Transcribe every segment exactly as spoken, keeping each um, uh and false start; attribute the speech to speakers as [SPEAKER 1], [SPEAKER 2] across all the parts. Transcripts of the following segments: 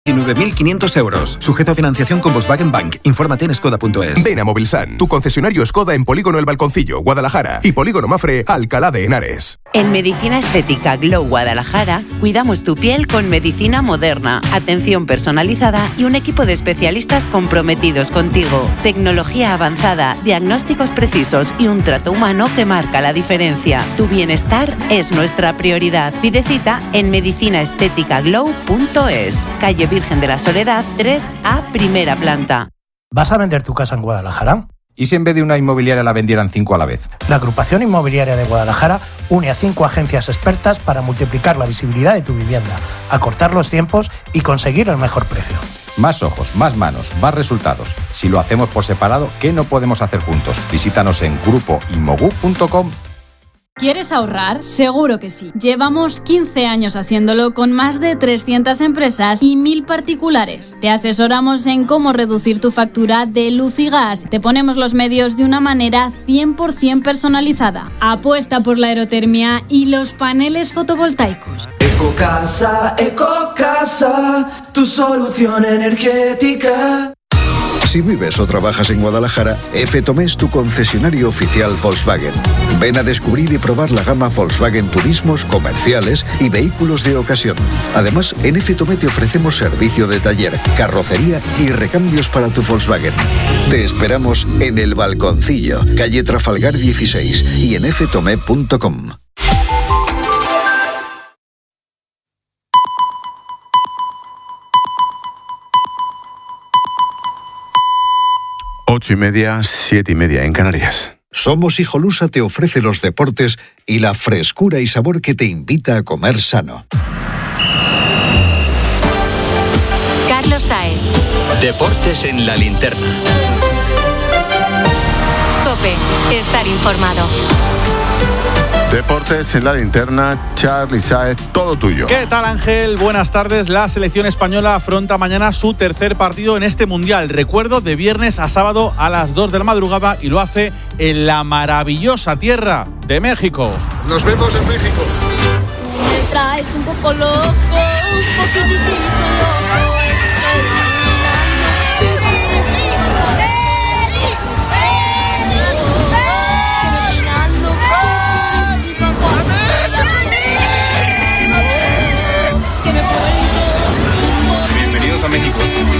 [SPEAKER 1] nueve mil quinientos euros. Sujeto a financiación con Volkswagen Bank. Infórmate en skoda punto es.
[SPEAKER 2] Ven a Movilsan, tu concesionario Skoda en Polígono El Balconcillo, Guadalajara, y Polígono Mafre, Alcalá de Henares.
[SPEAKER 3] En Medicina Estética Glow Guadalajara, cuidamos tu piel con medicina moderna, atención personalizada y un equipo de especialistas comprometidos contigo. Tecnología avanzada, diagnósticos precisos y un trato humano que marca la diferencia. Tu bienestar es nuestra prioridad. Pide cita en medicina estética glow punto es. Calle Virgen de la Soledad, tres A, primera planta.
[SPEAKER 4] ¿Vas a vender tu casa en Guadalajara?
[SPEAKER 5] ¿Y si en vez de una inmobiliaria la vendieran cinco a la vez?
[SPEAKER 4] La Agrupación Inmobiliaria de Guadalajara une a cinco agencias expertas para multiplicar la visibilidad de tu vivienda, acortar los tiempos y conseguir el mejor precio.
[SPEAKER 5] Más ojos, más manos, más resultados. Si lo hacemos por separado, ¿qué no podemos hacer juntos? Visítanos en grupo inmogu punto com.
[SPEAKER 6] ¿Quieres ahorrar? Seguro que sí. Llevamos quince años haciéndolo con más de trescientas empresas y mil particulares. Te asesoramos en cómo reducir tu factura de luz y gas. Te ponemos los medios de una manera cien por ciento personalizada. Apuesta por la aerotermia y los paneles fotovoltaicos.
[SPEAKER 7] Ecocasa, Ecocasa, tu solución energética.
[SPEAKER 8] Si vives o trabajas en Guadalajara, F. Tomé es tu concesionario oficial Volkswagen. Ven a descubrir y probar la gama Volkswagen Turismos, comerciales y vehículos de ocasión. Además, en F. Tomé te ofrecemos servicio de taller, carrocería y recambios para tu Volkswagen. Te esperamos en El Balconcillo, calle Trafalgar dieciséis y en f tomé punto com.
[SPEAKER 9] Ocho y media, siete y media en Canarias.
[SPEAKER 8] Somos Hijolusa te ofrece los deportes y la frescura y sabor que te invita a comer sano.
[SPEAKER 10] Carlos Saez.
[SPEAKER 11] Deportes en la linterna.
[SPEAKER 10] COPE. Estar informado.
[SPEAKER 9] Deportes en la linterna, Charly Saez, todo tuyo.
[SPEAKER 12] ¿Qué tal, Ángel? Buenas tardes. La selección española afronta mañana su tercer partido en este Mundial. Recuerdo, de viernes a sábado a las dos de la madrugada, y lo hace en la maravillosa tierra de México.
[SPEAKER 13] Nos vemos en México.
[SPEAKER 14] Me traes un poco loco, un poquitito loco.
[SPEAKER 12] Bienvenidos a México.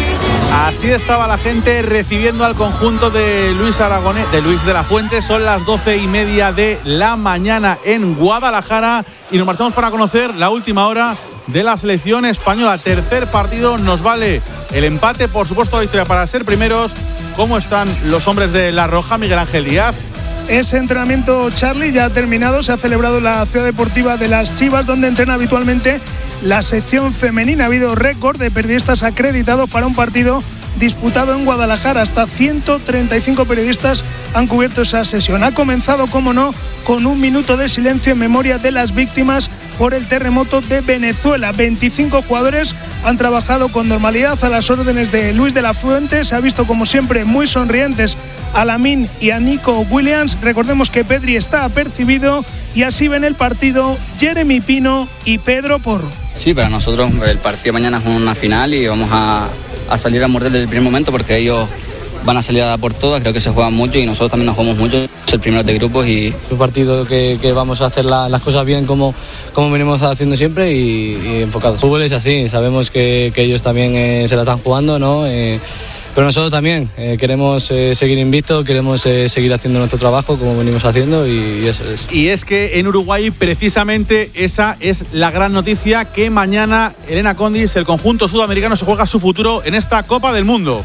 [SPEAKER 12] Así estaba la gente recibiendo al conjunto de Luis Aragonés, de Luis de la Fuente. Son las doce y media de la mañana en Guadalajara y nos marchamos para conocer la última hora de la selección española. Tercer partido, nos vale el empate, por supuesto la victoria para ser primeros. ¿Cómo están los hombres de La Roja, Miguel Ángel Díaz?
[SPEAKER 15] Ese entrenamiento, Charly, ya ha terminado. Se ha celebrado en la ciudad deportiva de Las Chivas, donde entrena habitualmente la sección femenina. Ha habido récord de periodistas acreditados para un partido disputado en Guadalajara. Hasta ciento treinta y cinco periodistas han cubierto esa sesión. Ha comenzado, como no, con un minuto de silencio en memoria de las víctimas por el terremoto de Venezuela. veinticinco jugadores han trabajado con normalidad a las órdenes de Luis de la Fuente. Se ha visto, como siempre, muy sonrientes a Lamine y a Nico Williams. Recordemos que Pedri está apercibido y así ven el partido Jeremy Pino y Pedro Porro.
[SPEAKER 16] Sí, para nosotros el partido mañana es una final y vamos a, a salir a morder desde el primer momento, porque ellos van a salir a dar por todas. Creo que se juegan mucho y nosotros también nos jugamos mucho. Es el primero de grupos y
[SPEAKER 17] es un partido que, que vamos a hacer la, las cosas bien como, como venimos haciendo siempre y, y enfocados. El fútbol es así, sabemos que, que ellos también eh, se la están jugando, ¿no? Eh, pero nosotros también eh, queremos eh, seguir invictos, queremos eh, seguir haciendo nuestro trabajo como venimos haciendo y, y eso es.
[SPEAKER 12] Y es que en Uruguay precisamente esa es la gran noticia, que mañana Elena Condis, el conjunto sudamericano, se juega su futuro en esta Copa del Mundo.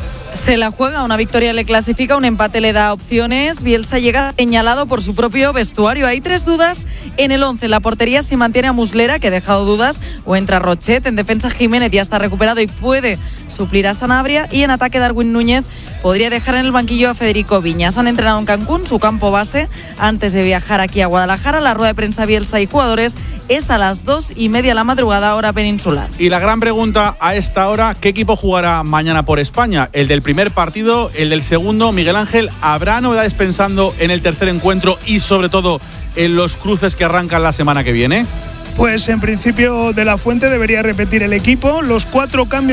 [SPEAKER 18] Se la juega, una victoria le clasifica, un empate le da opciones. Bielsa llega señalado por su propio vestuario. Hay tres dudas en el once. En la portería si mantiene a Muslera, que ha dejado dudas, o entra Rochet. En defensa Jiménez ya está recuperado y puede suplir a Sanabria. Y en ataque Darwin Núñez podría dejar en el banquillo a Federico Viñas. Han entrenado en Cancún, su campo base, antes de viajar aquí a Guadalajara. La rueda de prensa Bielsa y jugadores es a las dos y media de la madrugada, hora peninsular.
[SPEAKER 12] Y la gran pregunta a esta hora, ¿qué equipo jugará mañana por España? ¿El del primer partido, el del segundo? Miguel Ángel, ¿habrá novedades pensando en el tercer encuentro y sobre todo en los cruces que arrancan la semana que viene?
[SPEAKER 15] Pues en principio De la Fuente debería repetir el equipo. Los cuatro cambios